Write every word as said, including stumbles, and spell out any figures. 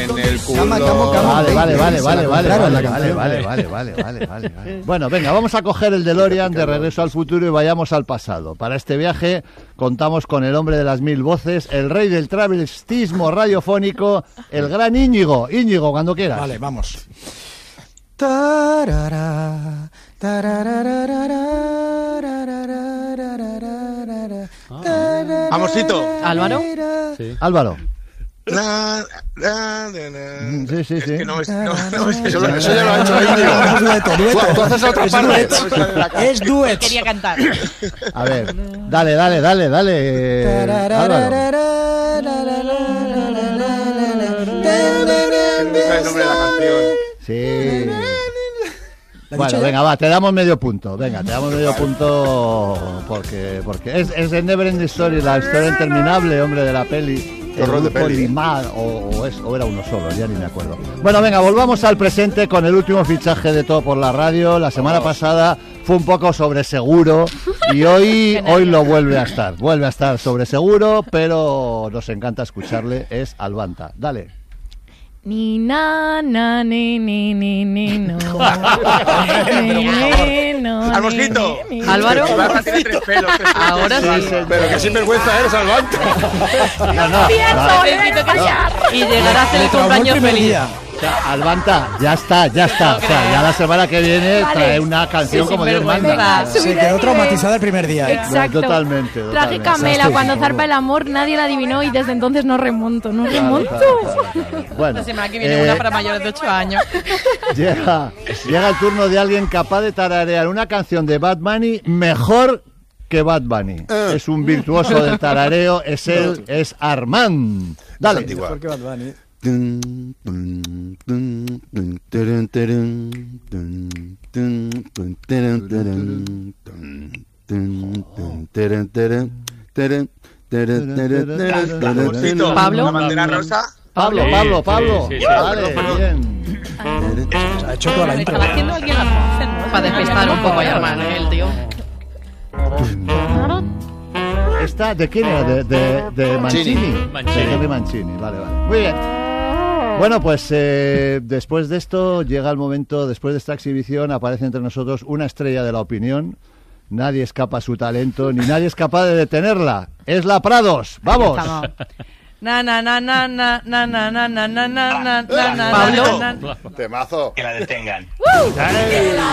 en el culo. Cama, cama, cama. Vale, vale, vale, vale, vale, Claro, vale, la vale, canción. vale, vale, vale, vale, vale, vale. Bueno, venga, vamos a coger el DeLorean de Regreso al Futuro y vayamos al pasado. Para este viaje contamos con el hombre de las mil voces, el rey del travestismo radiofónico, el gran Íñigo. Íñigo, cuando quieras. Vale, vamos. Tarara, Amorcito. Álvaro. Sí. Álvaro. La, la, la, la. Sí, sí, Es sí. que no, es, no, no, es que Eso, eso ya lo ha hecho Íñigo. Es dueto, dueto. Tú, tú haces la otra Es parte. duet. No me sale la cara. Es duet. Quería cantar. A ver, dale, dale, dale, dale. eh, Álvaro. No sabe el nombre de la canción. Sí. ¿La has Bueno, dicho ya? venga, va, te damos medio punto. Venga, te damos medio punto porque porque es, es el Never Ending Story, la historia interminable, hombre, de la peli. Qué horror de grupo peli. Limar, o, o, es, o era uno solo, ya ni me acuerdo. Bueno, venga, volvamos al presente con el último fichaje de Todo por la Radio. La semana pasada fue un poco sobre seguro y hoy, hoy lo vuelve a estar. Vuelve a estar sobre seguro, pero nos encanta escucharle. Es Albanta. Dale. Ni na na ni ni ni ni no. Ni, ni, no, Almosito. ni, ni. Álvaro. Ibarra tiene tres pelos. Tres pelos. Ahora sí. Pero que sinvergüenza eres, Albanta. No, no, no. Necesito callar. Y llegar a hacer el Traumó el cumpleaños primer feliz. día. O sea, Albanta, ya está, ya está. O sea, ya la semana que viene Vale. trae una canción Sí, como Dios sinvergüenza. manda. Se Subiré quedó nivel. traumatizada el primer día. ¿eh? Exacto. Totalmente, Traje totalmente. Camela Sí, cuando sí, zarpa sí. el amor, nadie la adivinó y desde entonces no remonto, no Claro, remonto. claro, claro, claro. Bueno, La semana que viene eh, una para mayores de ocho años. llega, llega el turno de alguien capaz de tararear una canción de Bad Bunny mejor que Bad Bunny. Es un virtuoso del tarareo, es él, es Armand. Dale. antigua. Mejor que Bad Bunny. Amorcito. Pablo. La bandera rosa. Pablo, Sí, Pablo, sí, Pablo. sí, sí. Vale, Perdón, bien. Ha hecho toda la Me intro. estaba haciendo alguien las voces, ¿no? Para despistar un poco a hermano, el tío. ¿Esta de quién era? De, de, de Mancini. Mancini. De Henry Mancini, vale, vale. Muy bien. Bueno, pues eh, después de esto llega el momento, después de esta exhibición aparece entre nosotros una estrella de la opinión. Nadie escapa a su talento, ni nadie es capaz de detenerla. Es la Prados. ¡Vamos! Estamos. Na na na na na na na na na na na na na na Pablo. na na. Temazo. Que la detengan. ¡Dale!